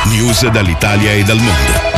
News dall'Italia e dal mondo.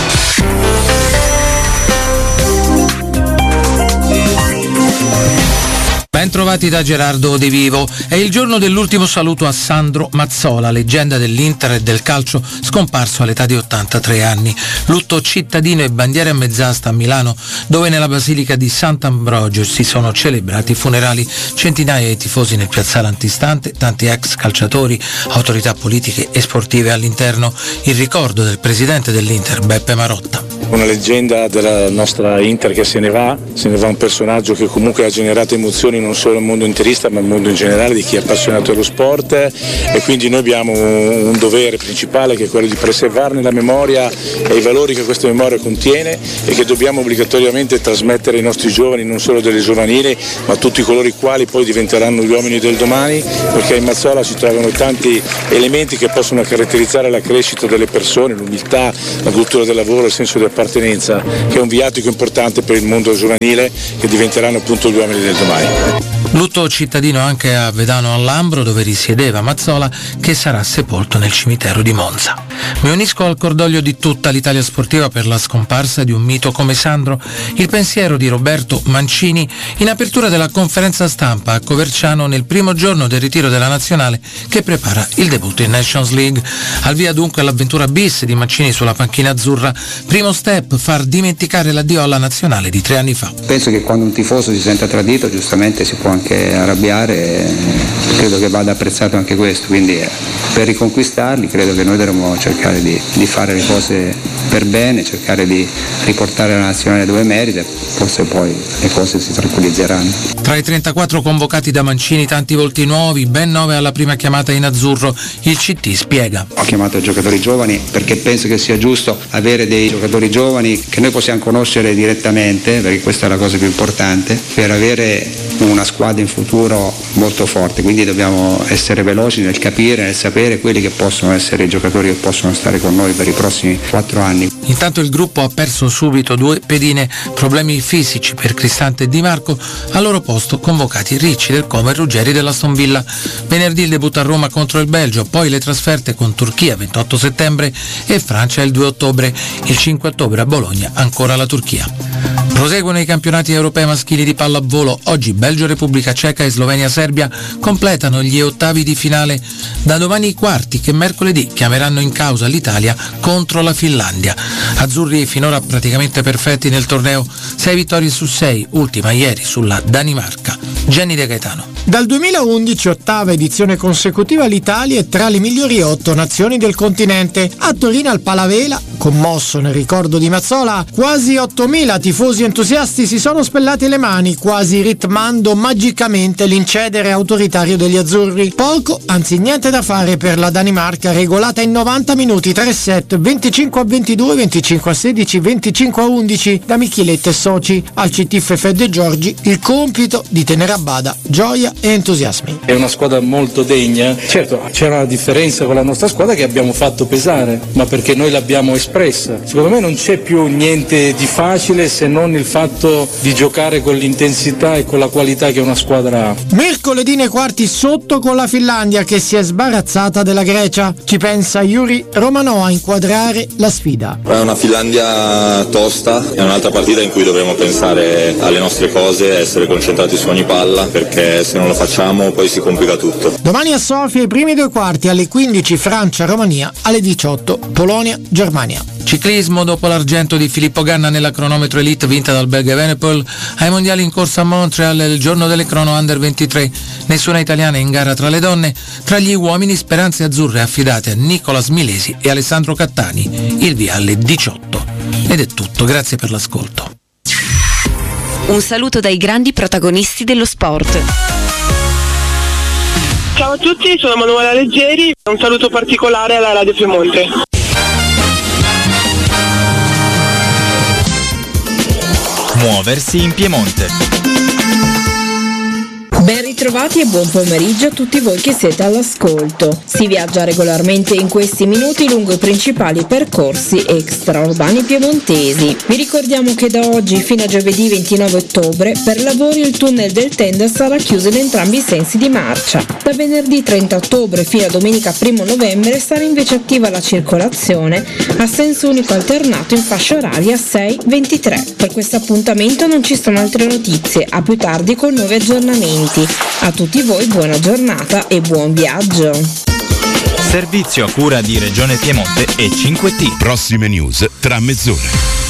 Ben trovati da Gerardo De Vivo. È il giorno dell'ultimo saluto a Sandro Mazzola, leggenda dell'Inter e del calcio, scomparso all'età di 83 anni. Lutto cittadino e bandiere a mezz'asta a Milano, dove nella Basilica di Sant'Ambrogio si sono celebrati i funerali. Centinaia di tifosi nel piazzale antistante, tanti ex calciatori, autorità politiche e sportive all'interno. Il ricordo del presidente dell'Inter, Beppe Marotta. Una leggenda della nostra Inter che se ne va un personaggio che comunque ha generato emozioni non solo nel mondo interista ma nel mondo in generale di chi è appassionato dello sport, e quindi noi abbiamo un dovere principale che è quello di preservarne la memoria e i valori che questa memoria contiene e che dobbiamo obbligatoriamente trasmettere ai nostri giovani, non solo delle giovanili ma tutti coloro i quali poi diventeranno gli uomini del domani, perché in Mazzola si trovano tanti elementi che possono caratterizzare la crescita delle persone, l'umiltà, la cultura del lavoro, il senso di appartenenza, che è un viatico importante per il mondo giovanile, che diventeranno appunto gli uomini del domani. Lutto cittadino anche a Vedano al Lambro, dove risiedeva Mazzola, che sarà sepolto nel cimitero di Monza. Mi unisco al cordoglio di tutta l'Italia sportiva per la scomparsa di un mito come Sandro. Il pensiero di Roberto Mancini in apertura della conferenza stampa a Coverciano nel primo giorno del ritiro della nazionale che prepara il debutto in Nations League. Al via dunque l'avventura bis di Mancini sulla panchina azzurra. Primo step, far dimenticare l'addio alla nazionale di 3 anni fa. Penso che quando un tifoso si senta tradito giustamente si può anche arrabbiare, credo che vada apprezzato anche questo, quindi per riconquistarli credo che noi dovremmo cercare di fare le cose per bene, cercare di riportare la nazionale dove merita, forse poi le cose si tranquillizzeranno. Tra i 34 convocati da Mancini tanti volti nuovi, ben 9 alla prima chiamata in azzurro. Il CT spiega: ho chiamato i giocatori giovani perché penso che sia giusto avere dei giocatori giovani che noi possiamo conoscere direttamente, perché questa è la cosa più importante, per avere una squadra in futuro molto forte, quindi dobbiamo essere veloci nel capire, nel sapere quelli che possono essere i giocatori che possono stare con noi per i prossimi 4 anni. Intanto il gruppo ha perso subito 2 pedine, problemi fisici per Cristante e Di Marco, al loro posto convocati Ricci del Como e Ruggeri dell'Aston Villa. Venerdì il debutto a Roma contro il Belgio, poi le trasferte con Turchia 28 settembre e Francia il 2 ottobre, il 5 ottobre a Bologna ancora la Turchia. Proseguono i campionati europei maschili di pallavolo. Oggi Belgio, Repubblica Ceca e Slovenia-Serbia completano gli ottavi di finale. Da domani i quarti, che mercoledì chiameranno in causa l'Italia contro la Finlandia. Azzurri finora praticamente perfetti nel torneo, 6 vittorie su 6, ultima ieri sulla Danimarca. Jenny De Gaetano. Dal 2011, ottava edizione consecutiva, l'Italia è tra le migliori 8 nazioni del continente. A Torino al Palavela, commosso nel ricordo di Mazzola, quasi 8.000 tifosi entusiasti si sono spellati le mani, quasi ritmando magicamente l'incedere autoritario degli azzurri. Poco, anzi niente da fare per la Danimarca, regolata in 90 minuti, 3 set, 25-22, 25-16, 25-11 da Michilette e soci. Al CT Fede Giorgi il compito di tenere a bada gioia e entusiasmi. È una squadra molto degna, certo c'era una differenza con la nostra squadra che abbiamo fatto pesare, ma perché noi l'abbiamo espressa. Secondo me non c'è più niente di facile se non il fatto di giocare con l'intensità e con la qualità che una squadra ha. Mercoledì nei quarti sotto con la Finlandia che si è sbarazzata della Grecia. Ci pensa Yuri Romanò a inquadrare la sfida. È una Finlandia tosta, è un'altra partita in cui dovremo pensare alle nostre cose, essere concentrati su ogni palla, perché se non lo facciamo poi si complica tutto. Domani a Sofia i primi 2 quarti, alle 15 Francia-Romania, alle 18 Polonia-Germania. Ciclismo, dopo l'argento di Filippo Ganna nella cronometro elite vinta dal belga Evenepoel, ai mondiali in corsa a Montreal il giorno delle crono under 23. Nessuna italiana in gara tra le donne, tra gli uomini speranze azzurre affidate a Nicolas Milesi e Alessandro Cattani. Il via alle 18. Ed è tutto, grazie per l'ascolto. Un saluto dai grandi protagonisti dello sport. Ciao a tutti, sono Manuela Leggeri, un saluto particolare alla Radio Piemonte. Muoversi in Piemonte. Ben ritrovati e buon pomeriggio a tutti voi che siete all'ascolto. Si viaggia regolarmente in questi minuti lungo i principali percorsi extraurbani piemontesi. Vi ricordiamo che da oggi fino a giovedì 29 ottobre per lavori il tunnel del Tenda sarà chiuso in entrambi i sensi di marcia. Da venerdì 30 ottobre fino a domenica 1 novembre sarà invece attiva la circolazione a senso unico alternato in fascia oraria 6-23. Per questo appuntamento non ci sono altre notizie, a più tardi con nuovi aggiornamenti. A tutti voi buona giornata e buon viaggio. Servizio a cura di Regione Piemonte e 5T. Prossime news tra mezz'ora.